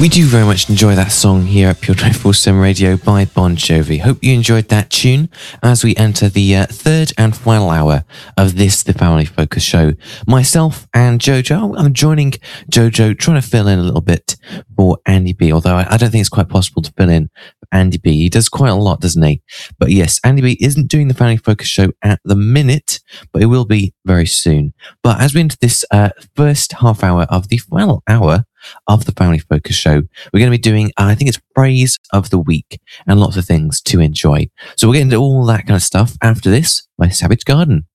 We do very much enjoy that song here at Pure 24/7 Radio by Bon Jovi. Hope you enjoyed that tune as we enter the third and final hour of this, the Family Focus show. Myself and Jojo, I'm joining Jojo, trying to fill in a little bit for Andy B, although I don't think it's quite possible to fill in for Andy B. He does quite a lot, doesn't he? But yes, Andy B isn't doing the Family Focus show at the minute, but it will be very soon. But as we enter this first half hour of the final hour of the Family Focus show, we're going to be doing, I think it's Phrase of the Week and lots of things to enjoy. So we'll get into all that kind of stuff after this by Savage Garden.